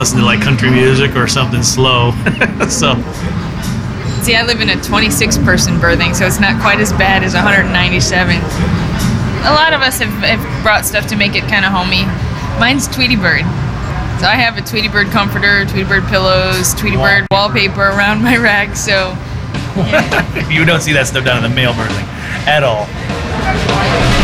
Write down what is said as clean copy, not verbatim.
listen to like country music or something slow. So See, I live in a 26-person berthing, so it's not quite as bad as 197. A lot of us have brought stuff to make it kind of homey. Mine's Tweety Bird. So I have a Tweety Bird comforter, Tweety Bird pillows, Tweety Bird wallpaper around my rack, so... you don't see that stuff down in the male berthing at all.